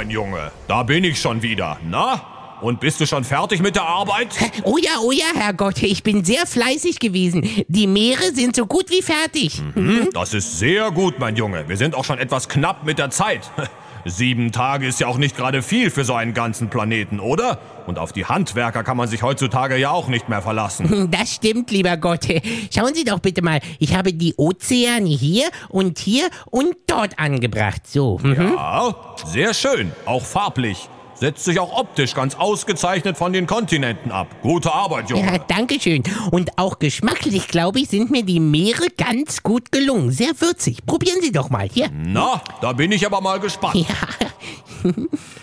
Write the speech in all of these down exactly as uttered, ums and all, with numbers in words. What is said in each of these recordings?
mein Junge. Da bin ich schon wieder. Na? Und bist du schon fertig mit der Arbeit? Oh ja, oh ja, Herrgott, ich bin sehr fleißig gewesen. Die Meere sind so gut wie fertig. Mhm, das ist sehr gut, mein Junge. Wir sind auch schon etwas knapp mit der Zeit. Sieben Tage ist ja auch nicht gerade viel für so einen ganzen Planeten, oder? Und auf die Handwerker kann man sich heutzutage ja auch nicht mehr verlassen. Das stimmt, lieber Gott. Schauen Sie doch bitte mal, ich habe die Ozeane hier und hier und dort angebracht. So. Mhm. Ja, sehr schön, auch farblich. Setzt sich auch optisch ganz ausgezeichnet von den Kontinenten ab. Gute Arbeit, Junge. Ja, danke schön. Und auch geschmacklich, glaube ich, sind mir die Meere ganz gut gelungen. Sehr würzig. Probieren Sie doch mal. Hier. Na, da bin ich aber mal gespannt. Ja.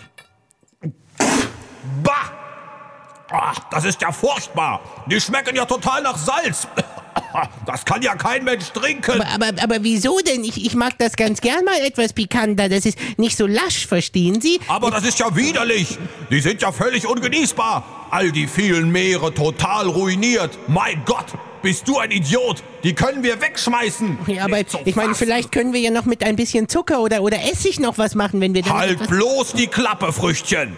Bah! Ach, das ist ja furchtbar. Die schmecken ja total nach Salz. Das kann ja kein Mensch trinken. Aber, aber, aber wieso denn? Ich, ich mag das ganz gern mal etwas pikanter. Das ist nicht so lasch, verstehen Sie? Aber das ist ja widerlich. Die sind ja völlig ungenießbar. All die vielen Meere total ruiniert. Mein Gott, bist du ein Idiot. Die können wir wegschmeißen. Ja, aber ich meine, vielleicht können wir ja noch mit ein bisschen Zucker oder, oder Essig noch was machen, wenn wir dann... Halt bloß die Klappe, Früchtchen.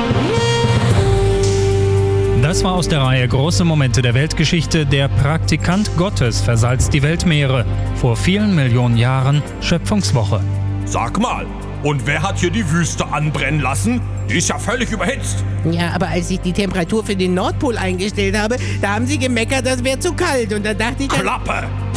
Das war aus der Reihe Große Momente der Weltgeschichte. Der Praktikant Gottes versalzt die Weltmeere. Vor vielen Millionen Jahren Schöpfungswoche. Sag mal, und wer hat hier die Wüste anbrennen lassen? Die ist ja völlig überhitzt. Ja, aber als ich die Temperatur für den Nordpol eingestellt habe, da haben Sie gemeckert, das wäre zu kalt. Und da dachte ich... Klappe!